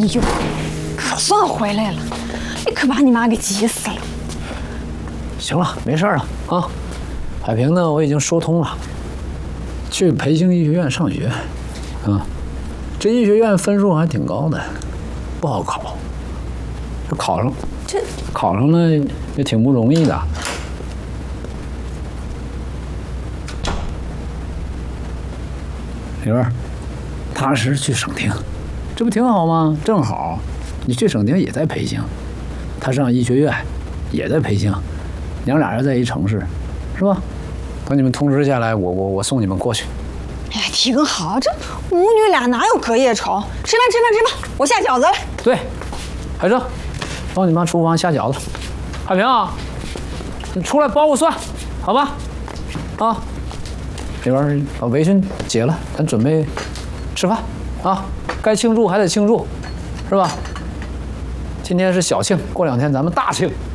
呦，可算回来了！你可把你妈给急死了。 行了，没事了啊。海平呢，我已经说通了，去培兴医学院上学。啊，这医学院分数还挺高的，不好考。这考上了也挺不容易的。玲儿，踏实去省厅，这不挺好吗？正好，你去省厅也在培兴，他上医学院也在培兴，娘俩人在一城市，是吧？等你们通知下来，我送你们过去。 哎呀，挺好，这母女俩哪有隔夜仇？吃饭，我下饺子了。 对，海生，帮你妈厨房下饺子。海平啊，你出来包个蒜，好吧？啊。这边把围裙解了，咱准备吃饭啊！该庆祝还得庆祝，是吧？今天是小庆，过2天咱们大庆。